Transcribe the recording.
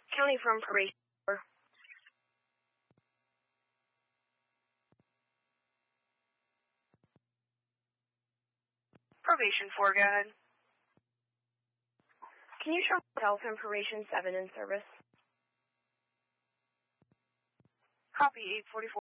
County from probation. Probation 4, go ahead. Can you show telephone probation 7 in service? Copy 844.